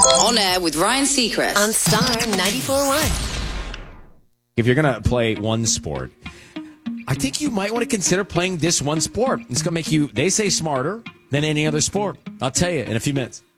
On air with Ryan Seacrest on Star 94.1. If you're going to play one sport, I think you might want to consider playing this one sport. It's going to make you, they say, smarter than any other sport. I'll tell you in a few minutes.